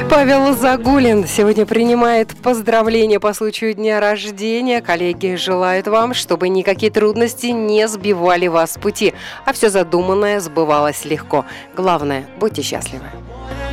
Павел Загулин сегодня принимает поздравления по случаю дня рождения. Коллеги желают вам, чтобы никакие трудности не сбивали вас с пути, а все задуманное сбывалось легко. Главное, будьте счастливы.